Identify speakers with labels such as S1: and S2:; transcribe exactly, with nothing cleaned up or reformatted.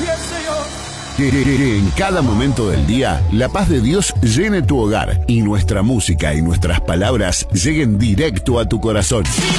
S1: Que en cada momento del día, la paz de Dios llene tu hogar y nuestra música y nuestras palabras lleguen directo a tu corazón.